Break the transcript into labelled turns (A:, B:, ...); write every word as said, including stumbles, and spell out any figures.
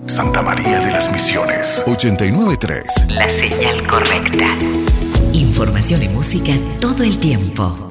A: Santa María de las Misiones.
B: ochenta y nueve punto tres.
C: La señal correcta. Información y música todo el tiempo.